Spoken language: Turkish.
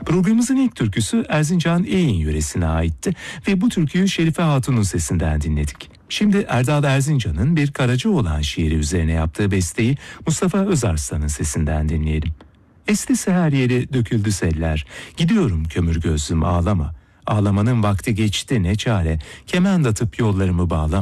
Programımızın ilk türküsü Erzincan Eğin yöresine aitti ve bu türküyü Şerife Hatun'un sesinden dinledik. Şimdi Erdal Erzincan'ın bir Karacaoğlan şiiri üzerine yaptığı besteyi Mustafa Özarslan'ın sesinden dinleyelim. Esti seher yeri döküldü seller, gidiyorum kömür gözlüm ağlama. Ağlamanın vakti geçti ne çare, kement atıp yollarımı bağlama.